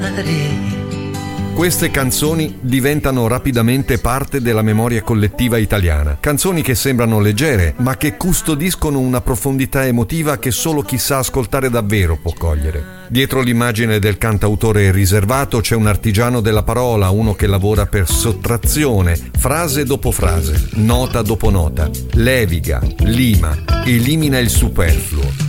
Queste canzoni diventano rapidamente parte della memoria collettiva italiana. Canzoni che sembrano leggere, ma che custodiscono una profondità emotiva che solo chi sa ascoltare davvero può cogliere. Dietro l'immagine del cantautore riservato c'è un artigiano della parola, uno che lavora per sottrazione, frase dopo frase, nota dopo nota, leviga, lima, elimina il superfluo.